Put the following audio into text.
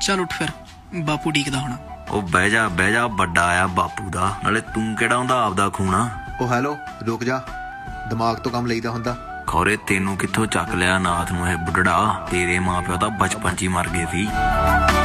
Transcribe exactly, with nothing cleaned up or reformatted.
ਚੱਲ ਉੱਠ ਫਿਰ, ਬਾਪੂ ਡੀਕਦਾ ਹੋਣਾ। ਉਹ ਬਹਿ ਜਾ ਬਹਿ ਜਾ, ਵੱਡਾ ਆ ਬਾਪੂ ਦਾ, ਨਾਲੇ ਤੂੰ ਕਿਹੜਾ ਹੁੰਦਾ ਆਪਦਾ ਖੂਣਾ। ਉਹ ਹੈਲੋ, ਰੁਕ ਜਾ, ਦਿਮਾਗ ਤੋਂ ਕੰਮ ਲਈਦਾ ਹੁੰਦਾ। ਖੌਰੇ ਤੈਨੂੰ ਕਿੱਥੋਂ ਚੱਕ ਲਿਆ ਨਾਥ ਨੂੰ ਇਹ ਬੁੱਢੜਾ, ਤੇਰੇ ਮਾਂ ਪਿਓ ਤਾਂ ਬਚਪਨ 'ਚ ਹੀ ਮਰ ਗਏ ਸੀ।